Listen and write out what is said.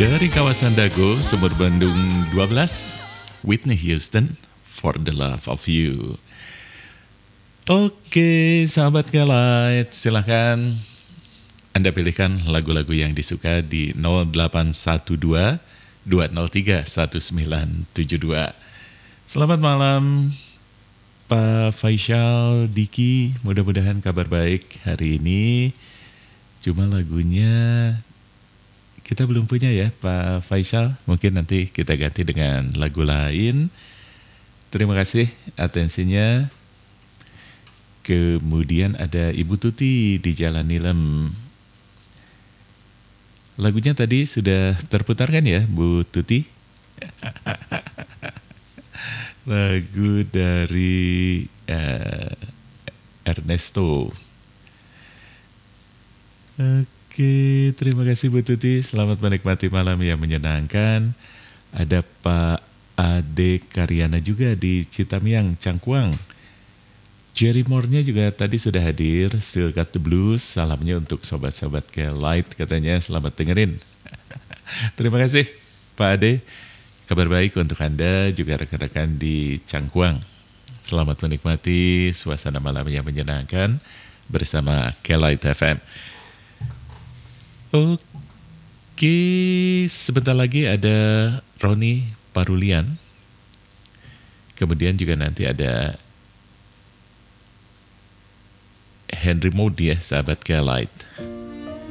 Dari kawasan Dago, Sumur Bandung 12, Whitney Houston, For the Love of You. Oke, sahabat Galait, silahkan Anda pilihkan lagu-lagu yang disuka di 0812 203 1972. Selamat malam, Pak Faisal, Diki, mudah-mudahan kabar baik hari ini. Cuma lagunya kita belum punya ya Pak Faisal, mungkin nanti kita ganti dengan lagu lain. Terima kasih atensinya. Kemudian ada Ibu Tuti di Jalan Nilem. Lagunya tadi sudah terputar kan ya Bu Tuti? Lagu dari Ernesto. Oke, terima kasih Bu Tuti. Selamat menikmati malam yang menyenangkan. Ada Pak Ade Karyana juga di Citamiang, Cangkuang. Jerry Moore-nya juga tadi sudah hadir. Still Got the Blues. Salamnya untuk sobat-sobat Light, katanya selamat dengerin. Terima kasih Pak Ade. Kabar baik untuk Anda juga rekan-rekan di Cangkuang. Selamat menikmati suasana malam yang menyenangkan bersama Light FM. Oke, sebentar lagi ada Roni Parulian. Kemudian juga nanti ada Henry Moody ya, sahabat Light.